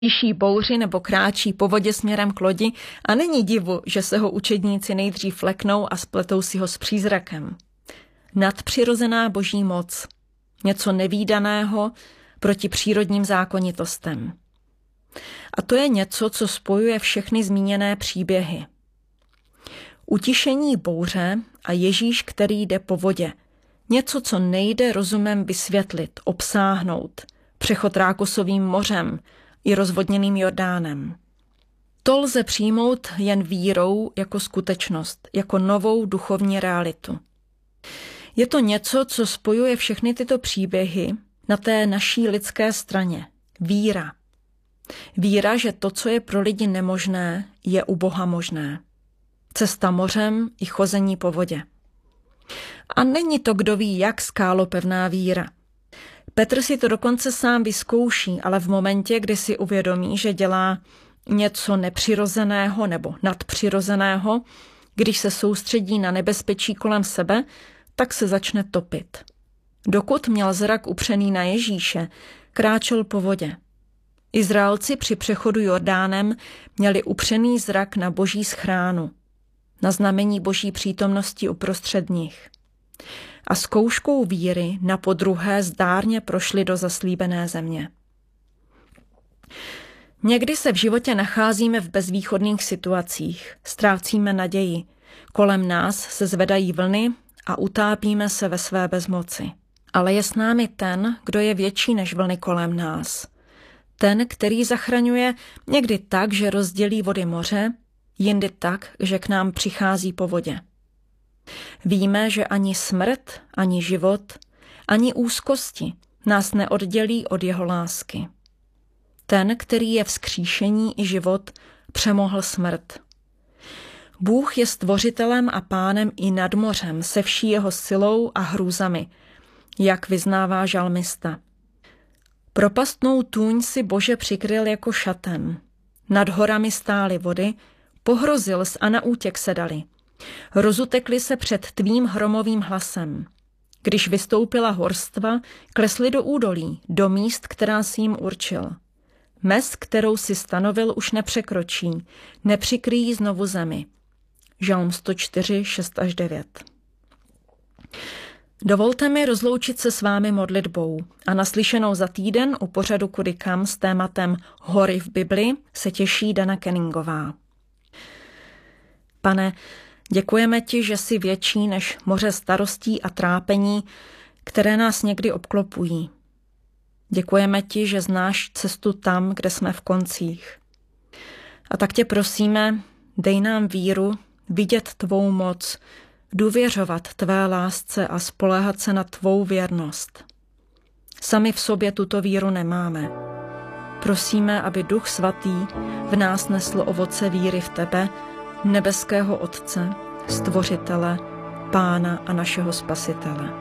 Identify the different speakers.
Speaker 1: píší bouři nebo kráčí po vodě směrem k lodi a není divu, že se ho učedníci nejdřív leknou a spletou si ho s přízrakem. Nadpřirozená boží moc, něco nevídaného proti přírodním zákonitostem. A to je něco, co spojuje všechny zmíněné příběhy. Utišení bouře a Ježíš, který jde po vodě. Něco, co nejde rozumem vysvětlit, obsáhnout. Přechod Rákosovým mořem i rozvodněným Jordánem. To lze přijmout jen vírou jako skutečnost, jako novou duchovní realitu. Je to něco, co spojuje všechny tyto příběhy na té naší lidské straně. Víra. Víra, že to, co je pro lidi nemožné, je u Boha možné. Cesta mořem i chození po vodě. A není to kdo ví jak skálopevná víra. Petr si to dokonce sám vyzkouší, ale v momentě, kdy si uvědomí, že dělá něco nepřirozeného nebo nadpřirozeného, když se soustředí na nebezpečí kolem sebe, tak se začne topit. Dokud měl zrak upřený na Ježíše, kráčel po vodě. Izraelci při přechodu Jordánem měli upřený zrak na boží schránu, na znamení boží přítomnosti uprostřed nich. A zkouškou víry napodruhé zdárně prošli do zaslíbené země. Někdy se v životě nacházíme v bezvýchodných situacích, ztrácíme naději, kolem nás se zvedají vlny a utápíme se ve své bezmoci. Ale je s námi ten, kdo je větší než vlny kolem nás. Ten, který zachraňuje někdy tak, že rozdělí vody moře, jindy tak, že k nám přichází po vodě. Víme, že ani smrt, ani život, ani úzkosti nás neoddělí od jeho lásky. Ten, který je vzkříšení i život, přemohl smrt. Bůh je stvořitelem a pánem i nad mořem se vší jeho silou a hrůzami, jak vyznává žalmista. Propastnou tůň si Bože přikryl jako šatem. Nad horami stály vody, pohrozil a na útěk se dali. Rozutekli se před tvým hromovým hlasem. Když vystoupila horstva, klesli do údolí, do míst, která si jim určil. Mez, kterou si stanovil, už nepřekročí, nepřikryjí znovu zemi. Žalm 104, 6-9. Dovolte mi rozloučit se s vámi modlitbou a naslyšenou za týden u pořadu Kudy kam s tématem Hory v Bibli se těší Dana Kenningová. Pane, děkujeme ti, že jsi větší než moře starostí a trápení, které nás někdy obklopují. Děkujeme ti, že znáš cestu tam, kde jsme v koncích. A tak tě prosíme, dej nám víru, vidět tvou moc, důvěřovat tvé lásce a spoléhat se na tvou věrnost. Sami v sobě tuto víru nemáme. Prosíme, aby Duch Svatý v nás nesl ovoce víry v tebe, nebeského Otce, Stvořitele, Pána a našeho Spasitele.